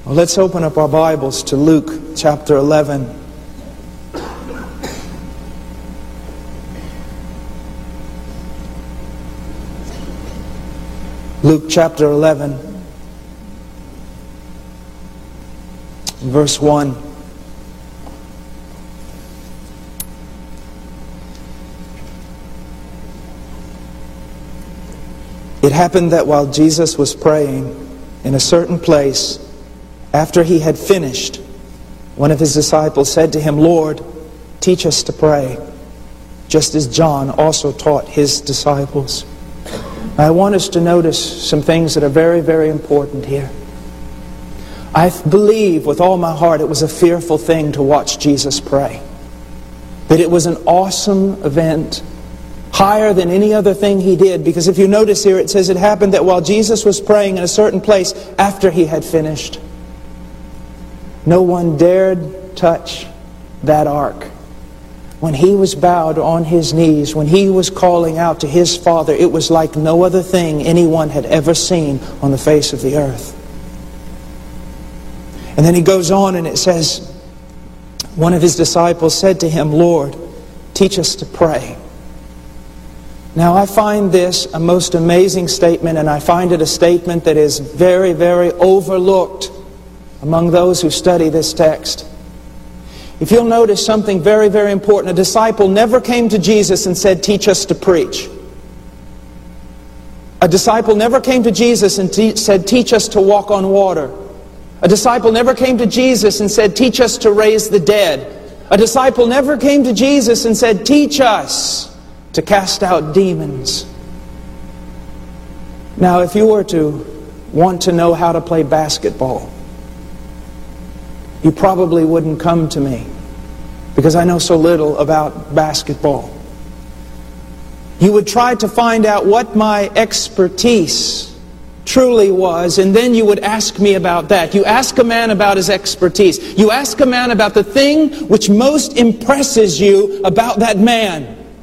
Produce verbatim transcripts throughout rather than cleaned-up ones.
Well, let's open up our Bibles to Luke chapter eleven. Luke chapter eleven, verse one. It happened that while Jesus was praying in a certain place, after he had finished, one of his disciples said to him, "Lord, teach us to pray, just as John also taught his disciples." I want us to notice some things that are very, very important here. I believe with all my heart it was a fearful thing to watch Jesus pray. That it was an awesome event, higher than any other thing he did. Because if you notice here, it says it happened that while Jesus was praying in a certain place after he had finished, no one dared touch that ark. When he was bowed on his knees, when he was calling out to his Father, it was like no other thing anyone had ever seen on the face of the earth. And then he goes on and it says, one of his disciples said to him, "Lord, teach us to pray." Now I find this a most amazing statement, and I find it a statement that is very, very overlooked among those who study this text. If you'll notice something very, very important, a disciple never came to Jesus and said, "Teach us to preach." A disciple never came to Jesus and te- said, "Teach us to walk on water." A disciple never came to Jesus and said, "Teach us to raise the dead." A disciple never came to Jesus and said, "Teach us to cast out demons." Now, if you were to want to know how to play basketball, you probably wouldn't come to me because I know so little about basketball. You would try to find out what my expertise truly was, and then you would ask me about that. You ask a man about his expertise. You ask a man about the thing which most impresses you about that man.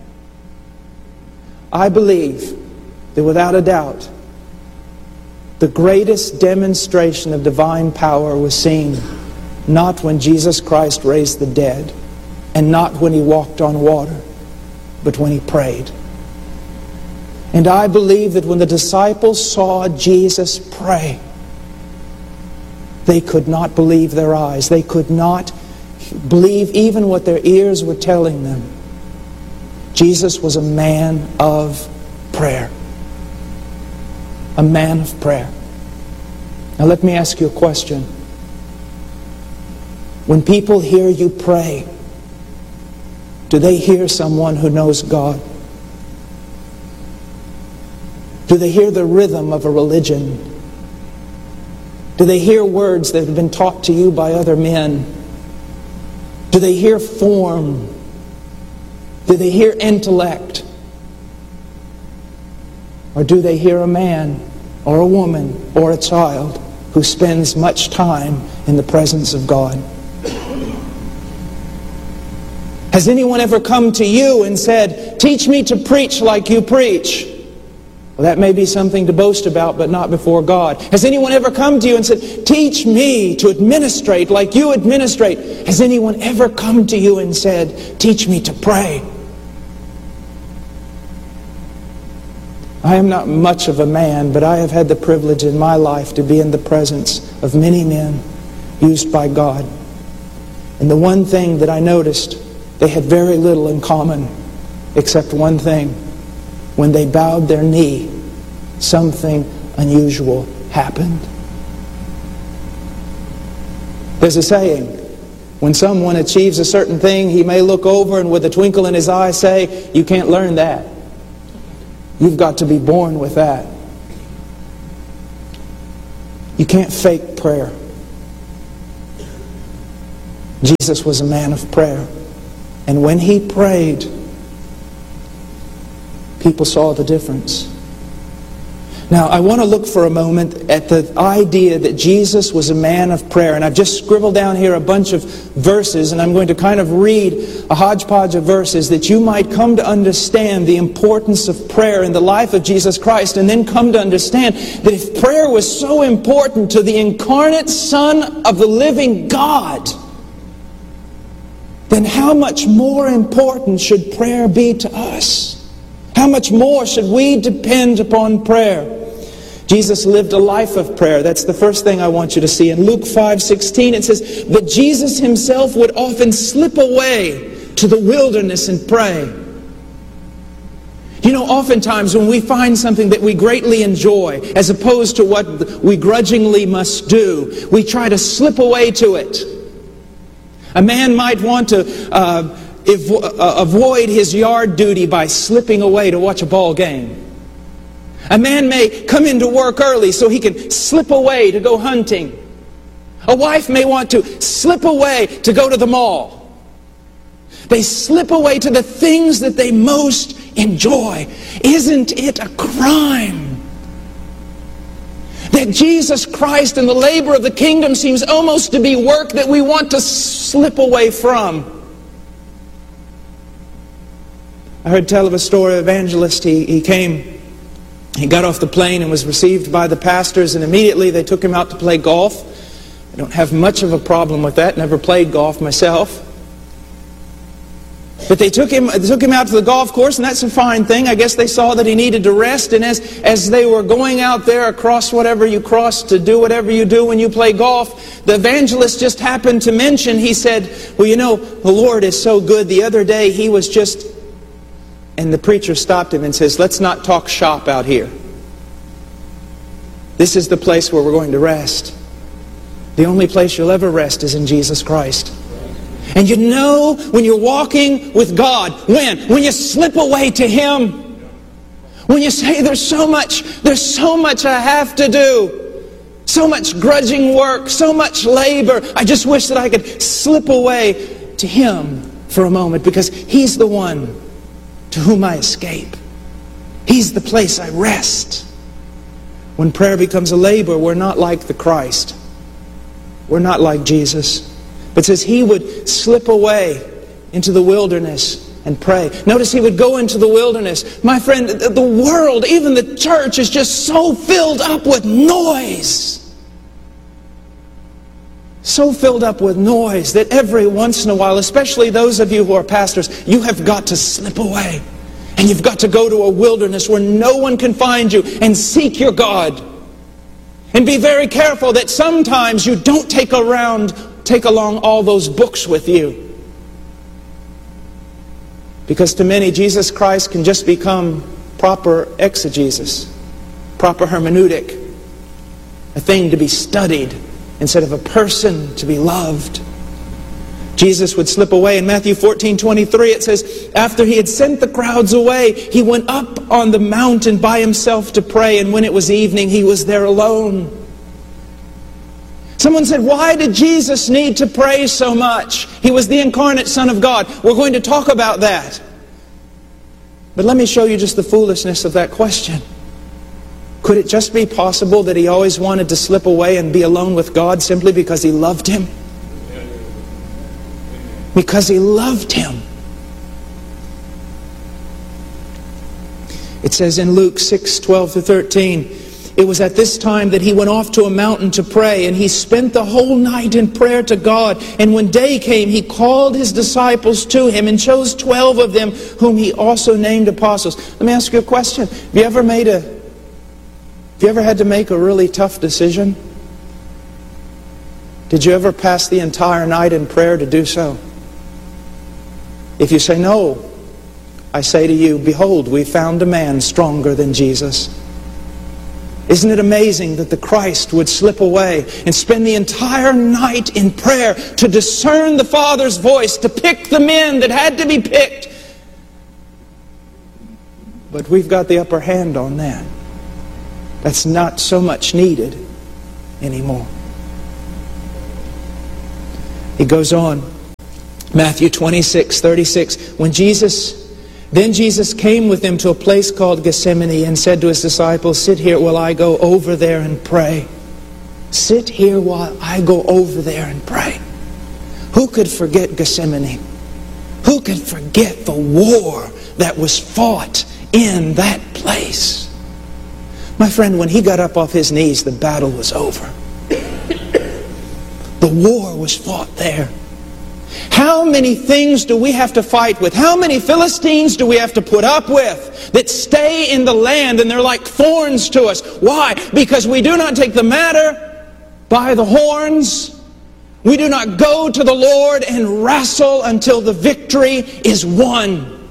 I believe that without a doubt, the greatest demonstration of divine power was seen not when Jesus Christ raised the dead, and not when he walked on water, but when he prayed. And I believe that when the disciples saw Jesus pray, they could not believe their eyes. They could not believe even what their ears were telling them. Jesus was a man of prayer. A man of prayer. Now let me ask you a question. When people hear you pray, do they hear someone who knows God? Do they hear the rhythm of a religion? Do they hear words that have been taught to you by other men? Do they hear form? Do they hear intellect? Or do they hear a man or a woman or a child who spends much time in the presence of God? Has anyone ever come to you and said, "Teach me to preach like you preach"? Well, that may be something to boast about, but not before God. Has anyone ever come to you and said, "Teach me to administrate like you administrate"? Has anyone ever come to you and said, "Teach me to pray"? I am not much of a man, but I have had the privilege in my life to be in the presence of many men used by God. And the one thing that I noticed, they had very little in common, except one thing. When they bowed their knee, something unusual happened. There's a saying, when someone achieves a certain thing, he may look over and with a twinkle in his eye say, "You can't learn that. You've got to be born with that. You can't fake prayer." Jesus was a man of prayer. And when he prayed, people saw the difference. Now, I want to look for a moment at the idea that Jesus was a man of prayer. And I've just scribbled down here a bunch of verses, and I'm going to kind of read a hodgepodge of verses that you might come to understand the importance of prayer in the life of Jesus Christ, and then come to understand that if prayer was so important to the incarnate Son of the living God, then how much more important should prayer be to us? How much more should we depend upon prayer? Jesus lived a life of prayer. That's the first thing I want you to see. In Luke five sixteen it says, "But Jesus himself would often slip away to the wilderness and pray." You know, oftentimes when we find something that we greatly enjoy, as opposed to what we grudgingly must do, we try to slip away to it. A man might want to uh, evo- uh, avoid his yard duty by slipping away to watch a ball game. A man may come into work early so he can slip away to go hunting. A wife may want to slip away to go to the mall. They slip away to the things that they most enjoy. Isn't it a crime that Jesus Christ and the labor of the kingdom seems almost to be work that we want to slip away from? I heard tell of a story of an evangelist. He, he came... He got off the plane and was received by the pastors, and immediately they took him out to play golf. I don't have much of a problem with that. Never played golf myself. But they took him, they took him out to the golf course, and that's a fine thing. I guess they saw that he needed to rest, and as, as they were going out there across whatever you cross to do whatever you do when you play golf, the evangelist just happened to mention, he said, "Well, you know, the Lord is so good. The other day he was just..." And the preacher stopped him and says, "Let's not talk shop out here. This is the place where we're going to rest. The only place you'll ever rest is in Jesus Christ." And you know when you're walking with God, when? When you slip away to Him. When you say, there's so much, there's so much I have to do. So much grudging work, so much labor. I just wish that I could slip away to Him for a moment, because He's the one to whom I escape. He's the place I rest. When prayer becomes a labor, we're not like the Christ. We're not like Jesus. But it says He would slip away into the wilderness and pray. Notice He would go into the wilderness. My friend, the world, even the church, is just so filled up with noise. So filled up with noise that every once in a while, especially those of you who are pastors, you have got to slip away. And you've got to go to a wilderness where no one can find you and seek your God. And be very careful that sometimes you don't take around, take along all those books with you. Because to many, Jesus Christ can just become proper exegesis, proper hermeneutic, a thing to be studied instead of a person to be loved. Jesus would slip away. In Matthew fourteen twenty-three it says, after He had sent the crowds away, He went up on the mountain by Himself to pray, and when it was evening, He was there alone. Someone said, why did Jesus need to pray so much? He was the incarnate Son of God. We're going to talk about that. But let me show you just the foolishness of that question. Could it just be possible that He always wanted to slip away and be alone with God simply because He loved Him? Because He loved Him. It says in Luke six twelve to thirteen, it was at this time that He went off to a mountain to pray, and He spent the whole night in prayer to God. And when day came, He called His disciples to Him and chose twelve of them, whom He also named apostles. Let me ask you a question. Have you ever made a, have you ever had to make a really tough decision? Did you ever pass the entire night in prayer to do so? If you say no, I say to you, behold, we found a man stronger than Jesus. Isn't it amazing that the Christ would slip away and spend the entire night in prayer to discern the Father's voice, to pick the men that had to be picked? But we've got the upper hand on that. That's not so much needed anymore. He goes on. Matthew twenty-six thirty-six, when Jesus Then Jesus came with them to a place called Gethsemane and said to his disciples, "Sit here while I go over there and pray." Sit here while I go over there and pray. Who could forget Gethsemane? Who could forget the war that was fought in that place? My friend, when he got up off his knees, the battle was over. The war was fought there. How many things do we have to fight with? How many Philistines do we have to put up with that stay in the land and they're like thorns to us? Why? Because we do not take the matter by the horns. We do not go to the Lord and wrestle until the victory is won.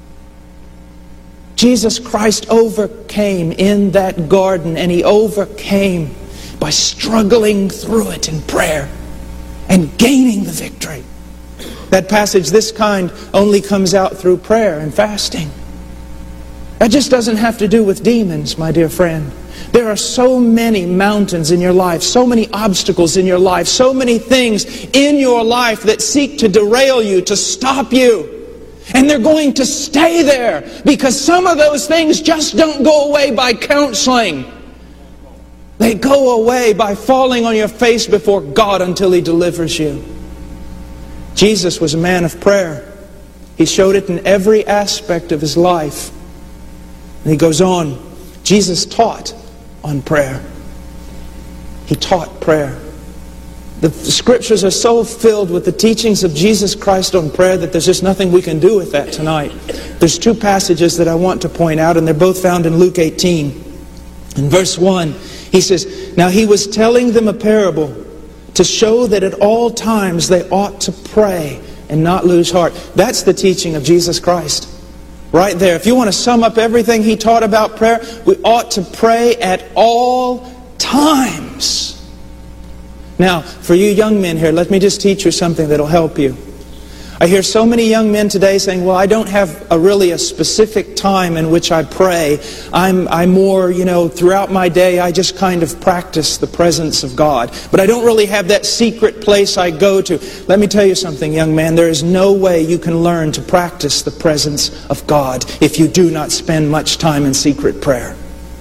Jesus Christ overcame in that garden, and He overcame by struggling through it in prayer and gaining the victory. That passage, this kind, only comes out through prayer and fasting. That just doesn't have to do with demons, my dear friend. There are so many mountains in your life, so many obstacles in your life, so many things in your life that seek to derail you, to stop you. And they're going to stay there because some of those things just don't go away by counseling. They go away by falling on your face before God until He delivers you. Jesus was a man of prayer. He showed it in every aspect of His life. And He goes on. Jesus taught on prayer. He taught prayer. The Scriptures are so filled with the teachings of Jesus Christ on prayer that there's just nothing we can do with that tonight. There's two passages that I want to point out, and they're both found in Luke eighteen. In verse one, He says, "Now He was telling them a parable to show that at all times they ought to pray and not lose heart." That's the teaching of Jesus Christ. Right there. If you want to sum up everything He taught about prayer, we ought to pray at all times. Now, for you young men here, let me just teach you something that'll help you. I hear so many young men today saying, well, I don't have a really a specific time in which I pray. I'm, I'm more, you know, throughout my day, I just kind of practice the presence of God. But I don't really have that secret place I go to. Let me tell you something, young man. There is no way you can learn to practice the presence of God if you do not spend much time in secret prayer.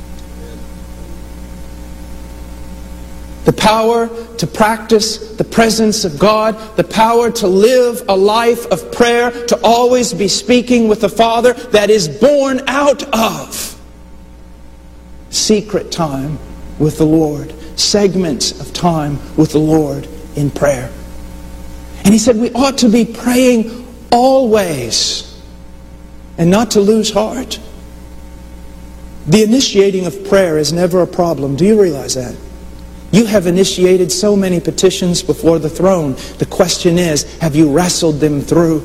The power to practice the presence of God, the power to live a life of prayer, to always be speaking with the Father, that is born out of secret time with the Lord, segments of time with the Lord in prayer. And He said we ought to be praying always and not to lose heart. The initiating of prayer is never a problem. Do you realize that? You have initiated so many petitions before the throne. The question is, have you wrestled them through?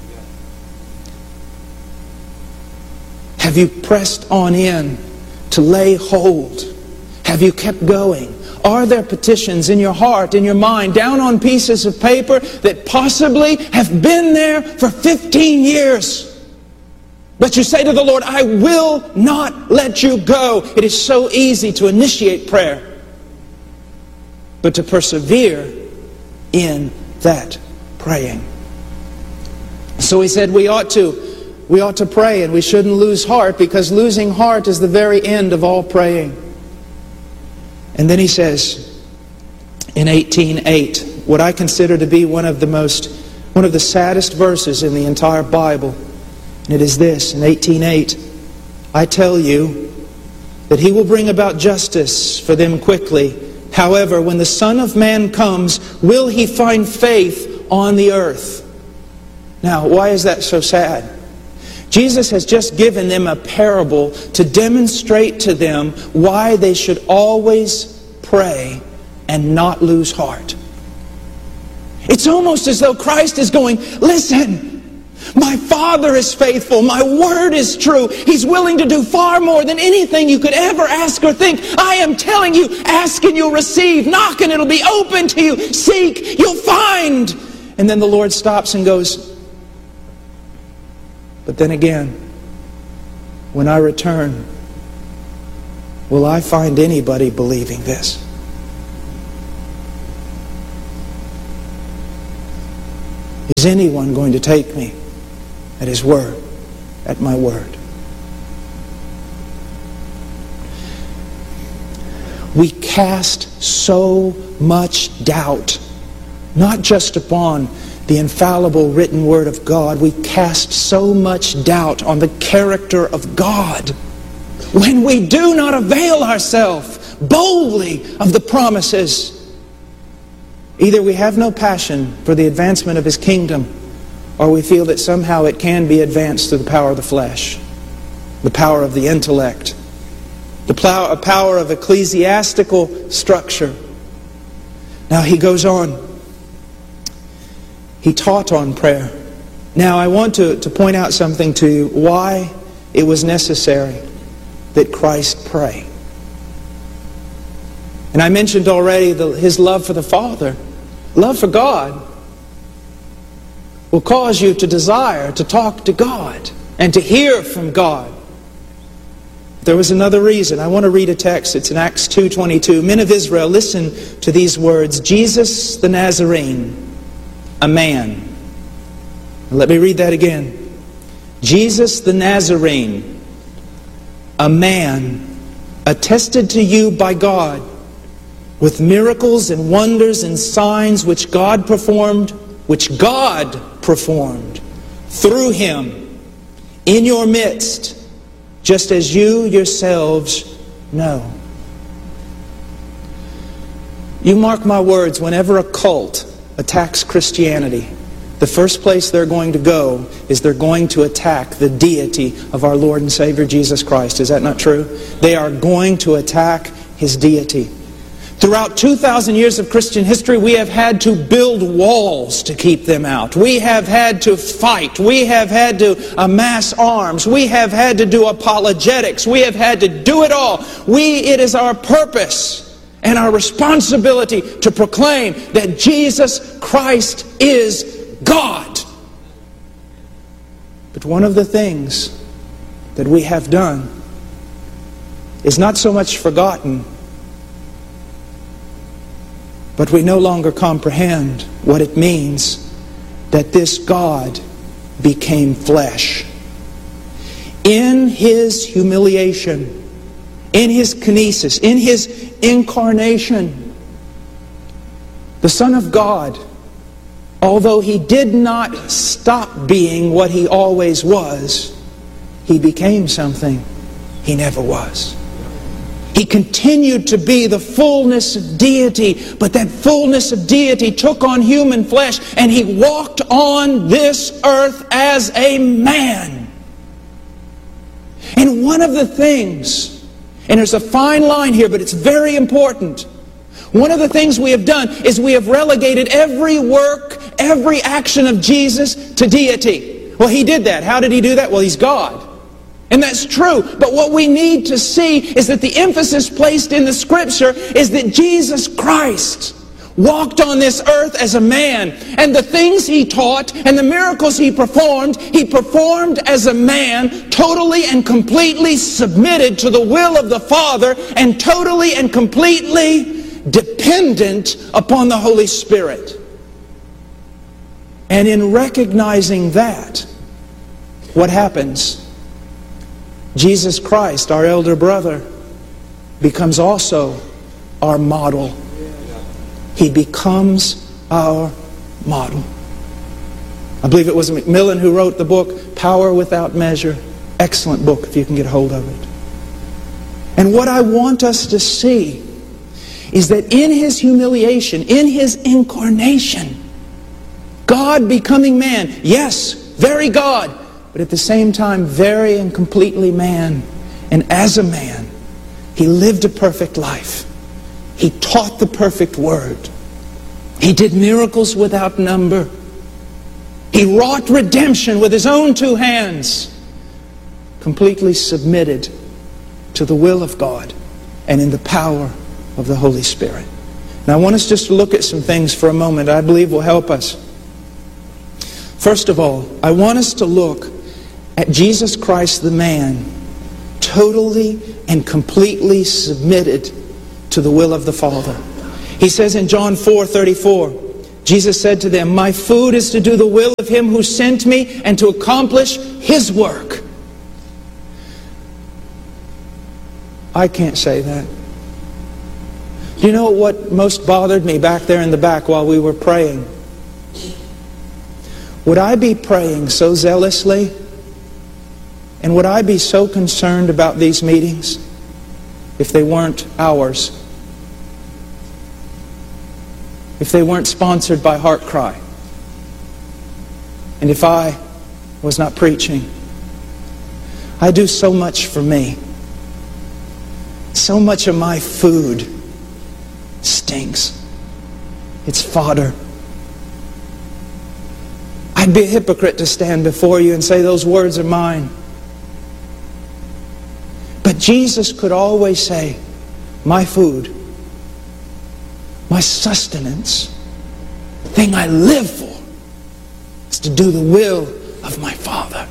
Have you pressed on in to lay hold? Have you kept going? Are there petitions in your heart, in your mind, down on pieces of paper that possibly have been there for fifteen years? But you say to the Lord, I will not let you go. It is so easy to initiate prayer, but to persevere in that praying. So He said we ought to, we ought to pray, and we shouldn't lose heart, because losing heart is the very end of all praying. And then He says in eighteen eight, what I consider to be one of the most, one of the saddest verses in the entire Bible. And it is this, in eighteen eight, I tell you that He will bring about justice for them quickly. However, when the Son of Man comes, will He find faith on the earth? Now, why is that so sad? Jesus has just given them a parable to demonstrate to them why they should always pray and not lose heart. It's almost as though Christ is going, listen, my Father is faithful. My word is true. He's willing to do far more than anything you could ever ask or think. I am telling you, ask and you'll receive. Knock and it'll be open to you. Seek, you'll find. And then the Lord stops and goes, but then again, when I return, will I find anybody believing this? Is anyone going to take me at His word? at my word. We cast so much doubt, not just upon the infallible written word of God. We cast so much doubt on the character of God when we do not avail ourselves boldly of the promises. Either we have no passion for the advancement of His kingdom, or we feel that somehow it can be advanced through the power of the flesh, the power of the intellect, the power of ecclesiastical structure. Now he goes on. He taught on prayer. Now I want to, to point out something to you, why it was necessary that Christ pray. And I mentioned already the, His love for the Father. Love for God will cause you to desire to talk to God and to hear from God. There was another reason. I want to read a text. It's in Acts two twenty-two. Men of Israel, listen to these words. Jesus the Nazarene, a man. Let me read that again. Jesus the Nazarene, a man, attested to you by God with miracles and wonders and signs which God performed, which God performed through Him in your midst, just as you yourselves know. You mark my words, whenever a cult attacks Christianity, the first place they're going to go is they're going to attack the deity of our Lord and Savior Jesus Christ. Is that not true? They are going to attack His deity. Throughout two thousand years of Christian history, we have had to build walls to keep them out. We have had to fight. We have had to amass arms. We have had to do apologetics. We have had to do it all. We, it is our purpose and our responsibility to proclaim that Jesus Christ is God. But one of the things that we have done is not so much forgotten, but we no longer comprehend what it means that this God became flesh. In His humiliation, in His kinesis, in His incarnation, the Son of God, although He did not stop being what He always was, He became something He never was. He continued to be the fullness of deity, but that fullness of deity took on human flesh, and He walked on this earth as a man. And one of the things, and there's a fine line here, but it's very important. One of the things we have done is we have relegated every work, every action of Jesus to deity. Well, He did that. How did He do that? Well, He's God. And that's true. But what we need to see is that the emphasis placed in the Scripture is that Jesus Christ walked on this earth as a man. And the things He taught and the miracles He performed, He performed as a man, totally and completely submitted to the will of the Father and totally and completely dependent upon the Holy Spirit. And in recognizing that, what happens? Jesus Christ, our elder brother, becomes also our model. He becomes our model. I believe it was Macmillan who wrote the book, Power Without Measure. Excellent book if you can get hold of it. And what I want us to see is that in His humiliation, in His incarnation, God becoming man, yes, very God, but at the same time, very and completely man. And as a man, He lived a perfect life. He taught the perfect word. He did miracles without number. He wrought redemption with His own two hands. Completely submitted to the will of God and in the power of the Holy Spirit. Now I want us just to look at some things for a moment I believe will help us. First of all, I want us to look at Jesus Christ the man, totally and completely submitted to the will of the Father. He says in John four thirty-four, Jesus said to them, "My food is to do the will of Him who sent me and to accomplish His work." I can't say that. Do you know what most bothered me back there in the back while we were praying? Would I be praying so zealously, and would I be so concerned about these meetings if they weren't ours? If they weren't sponsored by HeartCry? And if I was not preaching? I do so much for me. So much of my food stinks. It's fodder. I'd be a hypocrite to stand before you and say those words are mine. But Jesus could always say, my food, my sustenance, the thing I live for, is to do the will of my Father.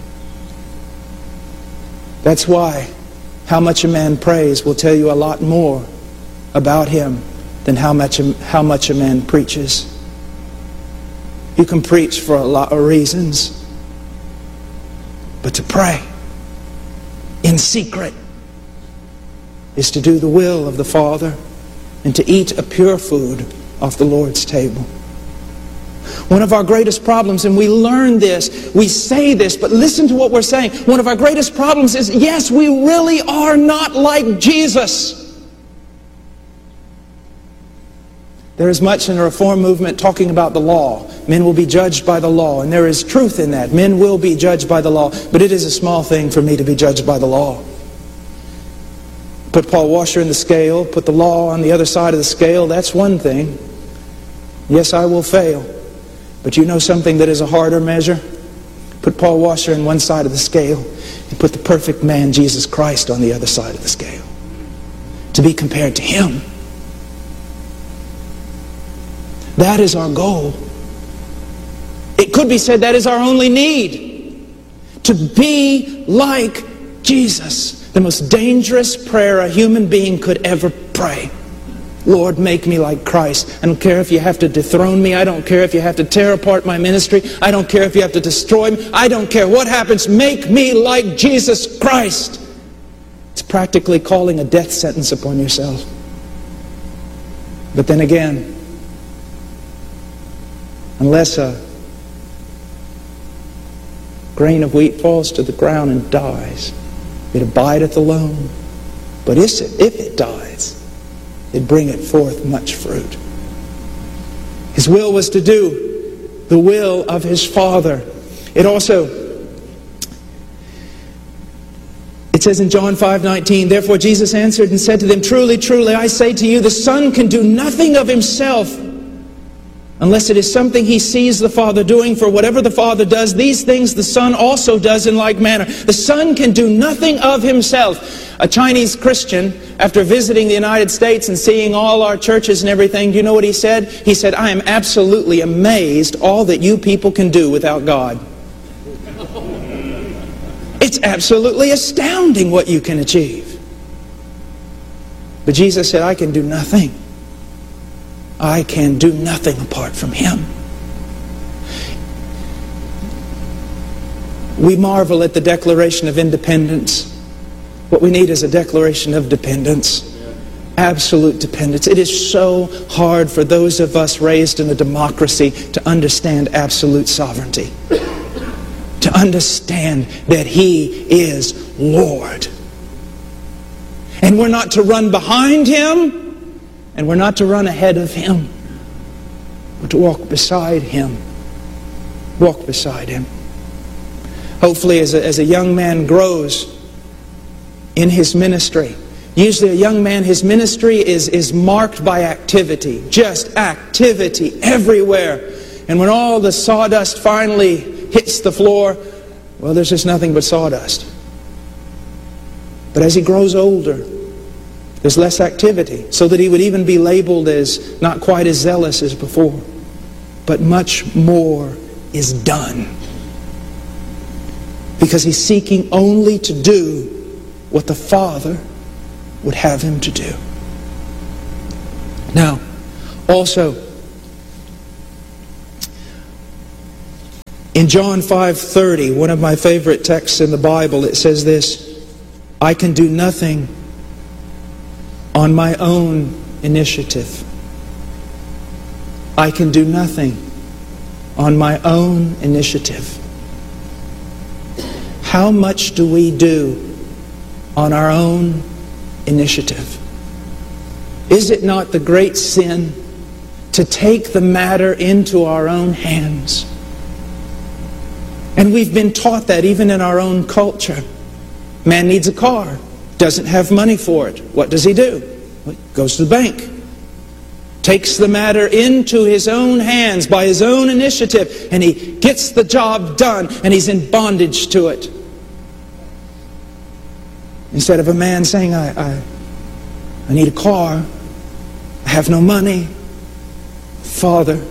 That's why how much a man prays will tell you a lot more about him than how much, how much a man preaches. You can preach for a lot of reasons, but to pray in secret is to do the will of the Father and to eat a pure food off the Lord's table. One of our greatest problems, and we learn this, we say this, but listen to what we're saying. One of our greatest problems is, yes, we really are not like Jesus. There is much in the Reform movement talking about the law. Men will be judged by the law, and there is truth in that. Men will be judged by the law, but it is a small thing for me to be judged by the law. Put Paul Washer in the scale, put the law on the other side of the scale, that's one thing. Yes, I will fail. But you know something that is a harder measure? Put Paul Washer on one side of the scale and put the perfect man, Jesus Christ, on the other side of the scale. To be compared to Him. That is our goal. It could be said that is our only need. To be like Jesus. The most dangerous prayer a human being could ever pray. Lord, make me like Christ. I don't care if you have to dethrone me. I don't care if you have to tear apart my ministry. I don't care if you have to destroy me. I don't care what happens. Make me like Jesus Christ. It's practically calling a death sentence upon yourself. But then again, unless a grain of wheat falls to the ground and dies, it abideth alone. But if it, if it dies, it bringeth forth much fruit. His will was to do the will of His Father. It also, it says in John five nineteen, therefore Jesus answered and said to them, truly, truly, I say to you, the Son can do nothing of Himself unless it is something He sees the Father doing. For whatever the Father does, these things the Son also does in like manner. The Son can do nothing of Himself. A Chinese Christian, after visiting the United States and seeing all our churches and everything, do you know what he said? He said, I am absolutely amazed all that you people can do without God. It's absolutely astounding what you can achieve. But Jesus said, I can do nothing. I can do nothing apart from Him. We marvel at the Declaration of Independence. What we need is a declaration of dependence. Absolute dependence. It is so hard for those of us raised in a democracy to understand absolute sovereignty. To understand that He is Lord. And we're not to run behind Him, and we're not to run ahead of Him. We're to walk beside Him. Walk beside Him. Hopefully as a, as a young man grows in his ministry, usually a young man, his ministry is, is marked by activity. Just activity everywhere. And when all the sawdust finally hits the floor, well, there's just nothing but sawdust. But as he grows older, there's less activity, so that he would even be labeled as not quite as zealous as before. But much more is done. Because he's seeking only to do what the Father would have him to do. Now, also, in John five thirty, one of my favorite texts in the Bible, it says this, I can do nothing on my own initiative. I can do nothing on my own initiative. How much do we do on our own initiative? Is it not the great sin to take the matter into our own hands? And we've been taught that even in our own culture. Man needs a car, doesn't have money for it. What does he do? Well, he goes to the bank. Takes the matter into his own hands by his own initiative, and he gets the job done, and he's in bondage to it. Instead of a man saying, I, I, I need a car, I have no money, Father,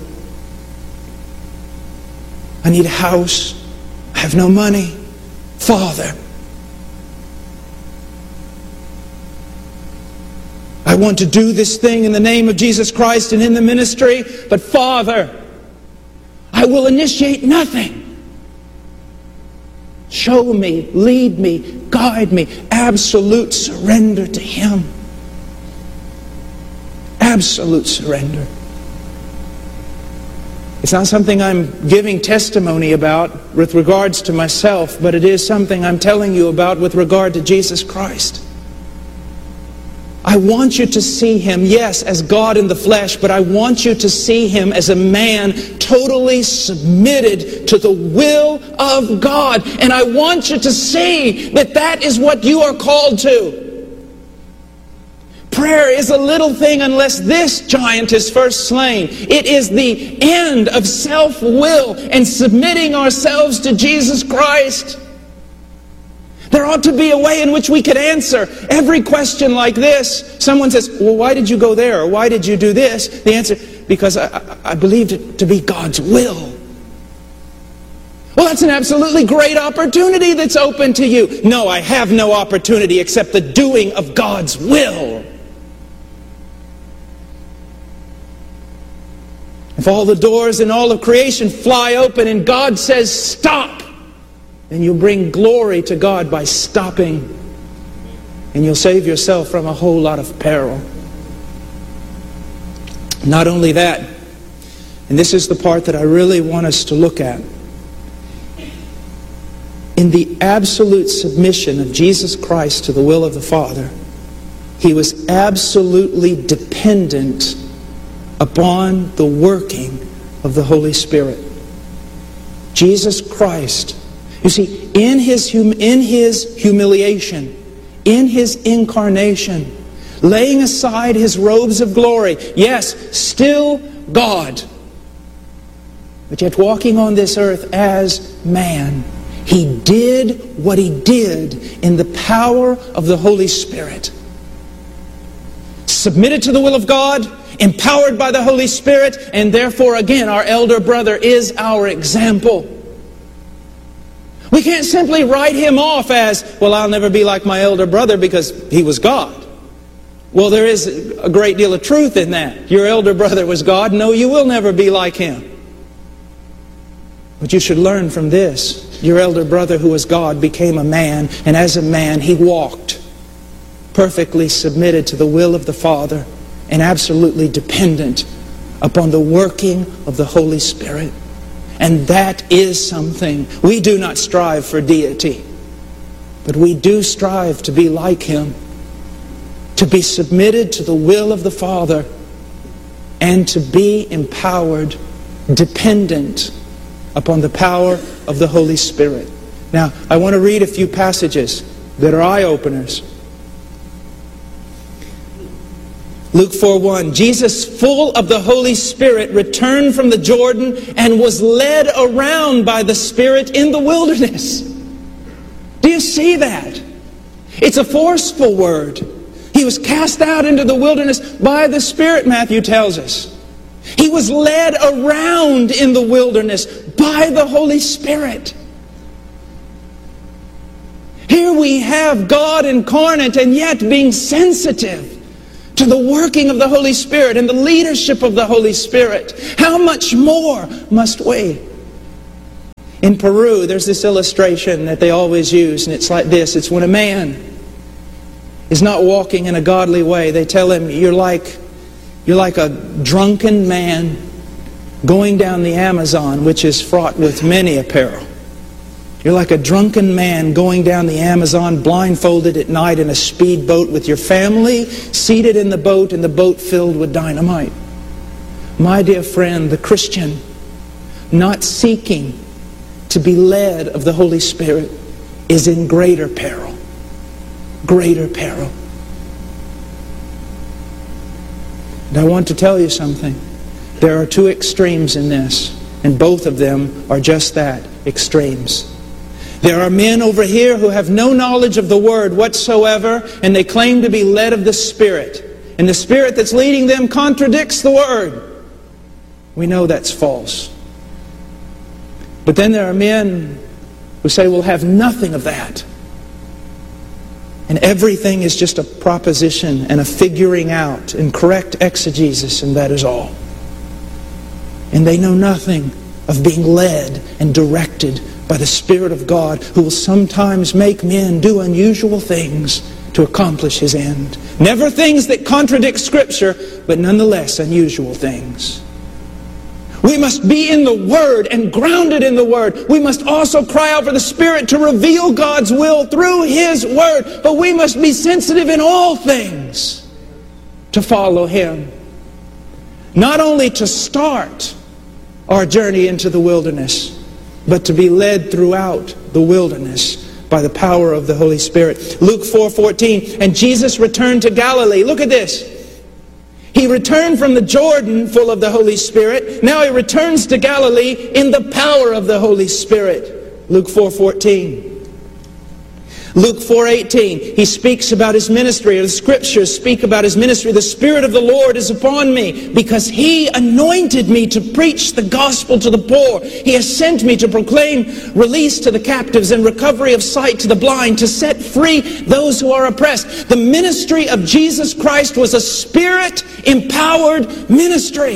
I need a house, I have no money, Father, I want to do this thing in the name of Jesus Christ and in the ministry, but Father, I will initiate nothing. Show me, lead me, guide me. Absolute surrender to Him. Absolute surrender. It's not something I'm giving testimony about with regards to myself, but it is something I'm telling you about with regard to Jesus Christ. I want you to see Him, yes, as God in the flesh, but I want you to see Him as a man totally submitted to the will of God. And I want you to see that that is what you are called to. Prayer is a little thing unless this giant is first slain. It is the end of self-will and submitting ourselves to Jesus Christ. There ought to be a way in which we could answer every question like this. Someone says, well, why did you go there? Or why did you do this? The answer, because I, I, I believed it to be God's will. Well, that's an absolutely great opportunity that's open to you. No, I have no opportunity except the doing of God's will. If all the doors in all of creation fly open and God says, stop, then you'll bring glory to God by stopping. And you'll save yourself from a whole lot of peril. Not only that, and this is the part that I really want us to look at. In the absolute submission of Jesus Christ to the will of the Father, He was absolutely dependent upon the working of the Holy Spirit. Jesus Christ, you see, in his, hum- in his humiliation, in His incarnation, laying aside His robes of glory, yes, still God, but yet walking on this earth as man, He did what He did in the power of the Holy Spirit. Submitted to the will of God, empowered by the Holy Spirit, and therefore, again, our elder brother is our example. We can't simply write him off as, well, I'll never be like my elder brother because he was God. Well, there is a great deal of truth in that. Your elder brother was God. No, you will never be like him. But you should learn from this. Your elder brother who was God became a man, and as a man he walked perfectly submitted to the will of the Father and absolutely dependent upon the working of the Holy Spirit. And that is something. We do not strive for deity, but we do strive to be like Him, to be submitted to the will of the Father, and to be empowered, dependent upon the power of the Holy Spirit. Now, I want to read a few passages that are eye-openers. Luke four one, Jesus, full of the Holy Spirit, returned from the Jordan and was led around by the Spirit in the wilderness. Do you see that? It's a forceful word. He was cast out into the wilderness by the Spirit, Matthew tells us. He was led around in the wilderness by the Holy Spirit. Here we have God incarnate and yet being sensitive to the working of the Holy Spirit and the leadership of the Holy Spirit. How much more must we? In Peru, there's this illustration that they always use, and it's like this. It's when a man is not walking in a godly way. They tell him, you're like, you're like a drunken man going down the Amazon, which is fraught with many a peril. You're like a drunken man going down the Amazon blindfolded at night in a speedboat with your family seated in the boat and the boat filled with dynamite. My dear friend, the Christian, not seeking to be led of the Holy Spirit, is in greater peril. Greater peril. And I want to tell you something. There are two extremes in this, and both of them are just that, extremes. There are men over here who have no knowledge of the Word whatsoever, and they claim to be led of the Spirit. And the Spirit that's leading them contradicts the Word. We know that's false. But then there are men who say we'll have nothing of that. And everything is just a proposition and a figuring out and correct exegesis, and that is all. And they know nothing of being led and directed by the Spirit of God, who will sometimes make men do unusual things to accomplish His end. Never things that contradict Scripture, but nonetheless unusual things. We must be in the Word and grounded in the Word. We must also cry out for the Spirit to reveal God's will through His Word. But we must be sensitive in all things to follow Him. Not only to start our journey into the wilderness, but to be led throughout the wilderness by the power of the Holy Spirit. Luke four fourteen, and Jesus returned to Galilee. Look at this. He returned from the Jordan full of the Holy Spirit. Now He returns to Galilee in the power of the Holy Spirit. Luke four fourteen. Luke four eighteen, He speaks about His ministry, or the Scriptures speak about His ministry. The Spirit of the Lord is upon me, because He anointed me to preach the gospel to the poor. He has sent me to proclaim release to the captives and recovery of sight to the blind, to set free those who are oppressed. The ministry of Jesus Christ was a Spirit-empowered ministry.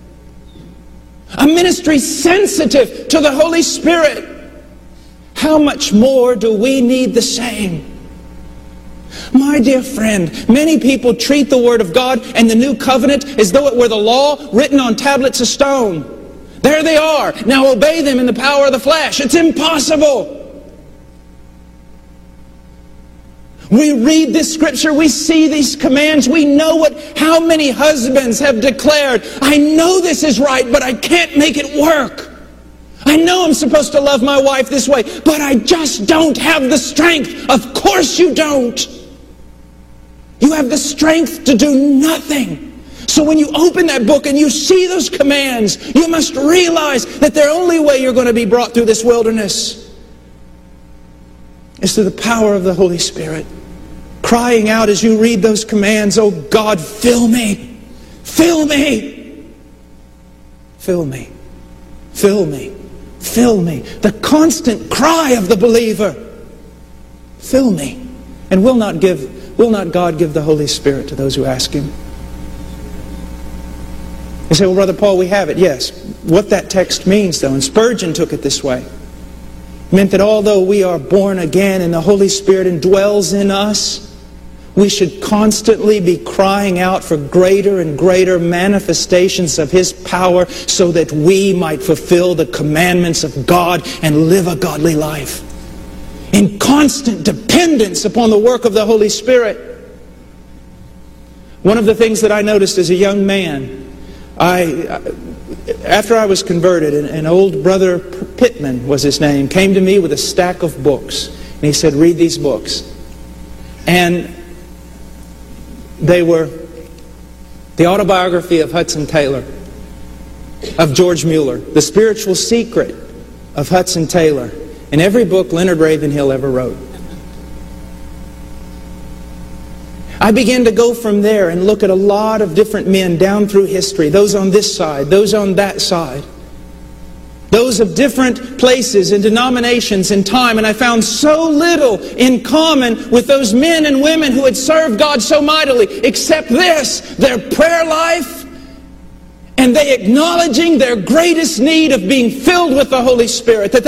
A ministry sensitive to the Holy Spirit. How much more do we need the same? My dear friend, many people treat the Word of God and the New Covenant as though it were the law written on tablets of stone. There they are. Now obey them in the power of the flesh. It's impossible. We read this Scripture, we see these commands, we know what, how many husbands have declared, I know this is right, but I can't make it work. I know I'm supposed to love my wife this way, but I just don't have the strength. Of course you don't. You have the strength to do nothing. So when you open that book and you see those commands, you must realize that the only way you're going to be brought through this wilderness is through the power of the Holy Spirit. Crying out as you read those commands, oh God, fill me, fill me, fill me, fill me. Fill me. The constant cry of the believer. Fill me. And will not give, will not God give the Holy Spirit to those who ask Him? You say, well, Brother Paul, we have it. Yes. What that text means, though, and Spurgeon took it this way, it meant that although we are born again and the Holy Spirit indwells in us, we should constantly be crying out for greater and greater manifestations of His power so that we might fulfill the commandments of God and live a godly life. In constant dependence upon the work of the Holy Spirit. One of the things that I noticed as a young man, I, after I was converted, an, an old brother, Pittman was his name, came to me with a stack of books. And he said, read these books. And they were the autobiography of Hudson Taylor, of George Mueller, The Spiritual Secret of Hudson Taylor, and every book Leonard Ravenhill ever wrote. I began to go from there and look at a lot of different men down through history, those on this side, those on that side, those of different places and denominations and time, and I found so little in common with those men and women who had served God so mightily, except this, their prayer life, and they acknowledging their greatest need of being filled with the Holy Spirit, that